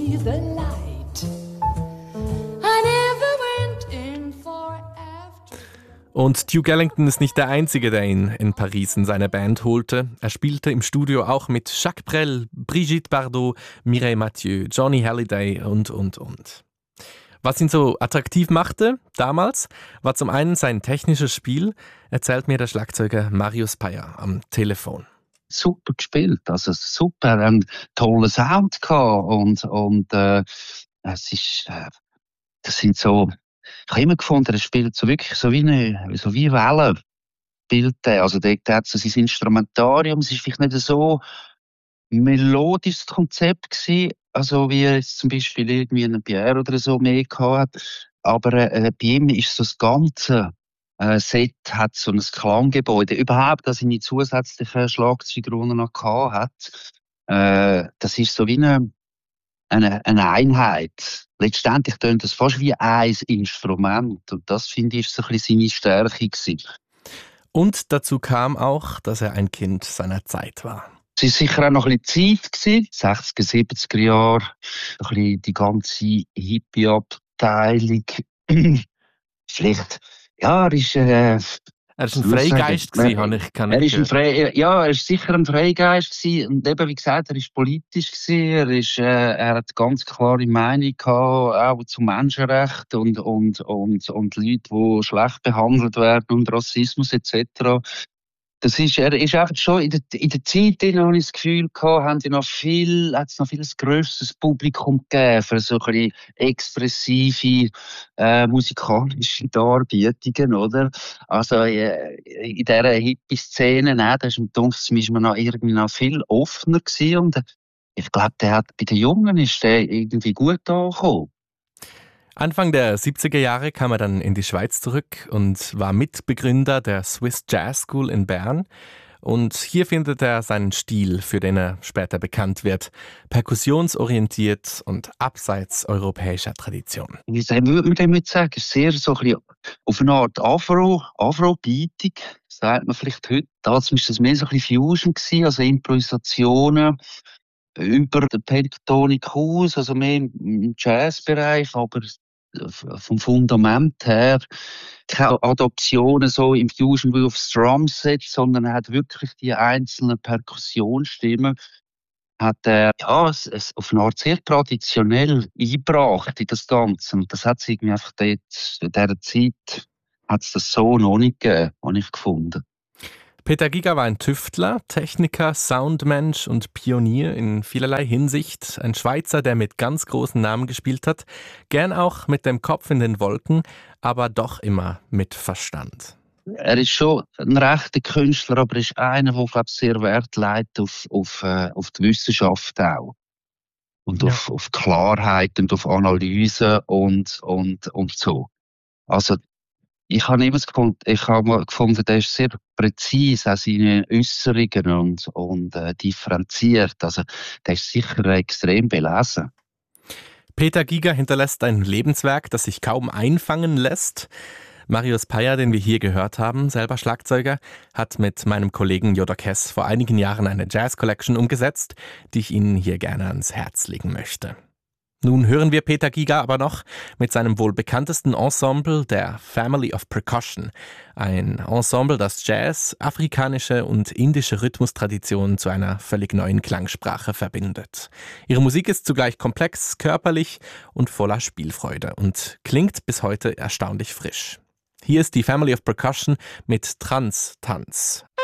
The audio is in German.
see the light. I never went in for after. Und Duke Ellington ist nicht der Einzige, der ihn in Paris in seine Band holte. Er spielte im Studio auch mit Jacques Brel, Brigitte Bardot, Mireille Mathieu, Johnny Hallyday und. Was ihn so attraktiv machte damals, war zum einen sein technisches Spiel, erzählt mir der Schlagzeuger Marius Peyer am Telefon. Super gespielt, also super, einen tollen Sound gehabt und es ist, das sind so, ich habe immer gefunden, er spielt so wirklich so wie Wellen, spielt er. Also der hat so sein Instrumentarium, es ist vielleicht nicht so melodisches Konzept gewesen, also wie jetzt zum Beispiel irgendwie ein Pierre oder so mehr gehabt hat. Aber bei ihm ist so das ganze Set hat so ein Klanggebäude. Überhaupt, dass seine zusätzlichen Schlagzeugrollen noch gehabt hat. Das ist so wie eine Einheit. Letztendlich tönt das fast wie ein Instrument. Und das, finde ich, ist so ein bisschen seine Stärke gewesen. Und dazu kam auch, dass er ein Kind seiner Zeit war. Es war sicher auch noch ein bisschen Zeit gewesen, 60er, 70er Jahre, ein bisschen die ganze Hippie-Abteilung. Vielleicht, ja, Er ist ein Freigeist gewesen, er ist sicher ein Freigeist gewesen. Und eben, wie gesagt, er ist politisch gewesen. Er hat ganz klare Meinung gehabt, auch zu Menschenrechten und Leute, die schlecht behandelt werden und Rassismus etc. Er ist einfach schon in der Zeit, in der ich das Gefühl gehabt, hat es noch viel grösseres Publikum gegeben für so ein bisschen expressive, musikalische Darbietungen, oder? Also, in dieser Hippie-Szene, da ist man noch irgendwie noch viel offener gewesen und ich glaube, bei den Jungen ist der irgendwie gut angekommen. Anfang der 70er Jahre kam er dann in die Schweiz zurück und war Mitbegründer der Swiss Jazz School in Bern. Und hier findet er seinen Stil, für den er später bekannt wird. Perkussionsorientiert und abseits europäischer Tradition. Wie würde man sagen, ist sehr so ein bisschen auf eine Art Afro-Beating, sagt man vielleicht heute. Damals war das mehr so ein bisschen Fusion gewesen, also Improvisationen über den Pentatonic aus, also mehr im Jazzbereich, aber vom Fundament her keine Adaptionen so im Fusion wie aufs Drumset, sondern er hat wirklich die einzelnen Perkussionsstimmen hat es auf eine Art sehr traditionell eingebracht in das Ganze. Und das hat es irgendwie einfach dort, in dieser Zeit hat es das so noch nicht gegeben, habe ich gefunden. Peter Giger war ein Tüftler, Techniker, Soundmensch und Pionier in vielerlei Hinsicht. Ein Schweizer, der mit ganz großen Namen gespielt hat. Gern auch mit dem Kopf in den Wolken, aber doch immer mit Verstand. Er ist schon ein rechter Künstler, aber er ist einer, der, glaube ich, sehr Wert legt auf die Wissenschaft auch. Und auf Klarheit und auf Analyse und so. Also, ich habe mal gefunden, der ist sehr präzise an seinen Äußerungen und differenziert. Also, der ist sicher extrem belesen. Peter Giger hinterlässt ein Lebenswerk, das sich kaum einfangen lässt. Marius Peyer, den wir hier gehört haben, selber Schlagzeuger, hat mit meinem Kollegen Jodok Hess vor einigen Jahren eine Jazz Collection umgesetzt, die ich Ihnen hier gerne ans Herz legen möchte. Nun hören wir Peter Giger aber noch mit seinem wohl bekanntesten Ensemble, der Family of Percussion. Ein Ensemble, das Jazz, afrikanische und indische Rhythmustraditionen zu einer völlig neuen Klangsprache verbindet. Ihre Musik ist zugleich komplex, körperlich und voller Spielfreude und klingt bis heute erstaunlich frisch. Hier ist die Family of Percussion mit Trans-Tanz.